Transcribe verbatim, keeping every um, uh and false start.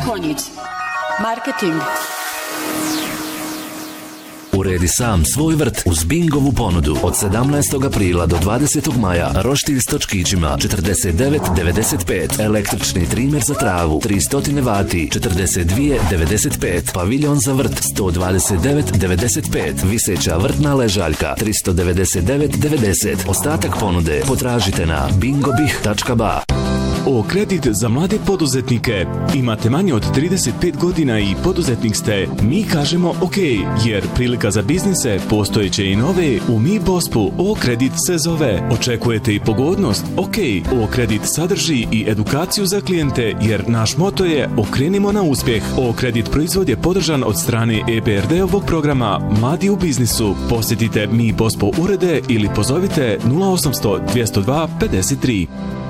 Konjic. Marketing. Uredi sam svoj vrt uz Bingovu ponudu. Od sedamnaestog aprila do dvadesetog maja roštilj s točkićima četrdeset devet devedeset pet, električni trimer za travu tristo vati četrdeset dva devedeset pet, paviljon za vrt sto dvadeset devet devedeset pet, viseća vrtna ležaljka tristo devedeset devet devedeset. Ostatak ponude potražite na bingobih tačka ba. O kredit za mlade poduzetnike. Imate manje od trideset pet godina i poduzetnik ste? Mi kažemo ok, jer prilika za biznise postojeće i nove u Mi Bospu O kredit se zove. Očekujete i pogodnost? Ok, O kredit sadrži i edukaciju za klijente, jer naš moto je okrenimo na uspjeh. O kredit proizvod je podržan od strane E B R D-ovog programa Mladi u biznisu. Posjetite Mi Bospo urede ili pozovite nula osam nula nula dva dva pet tri.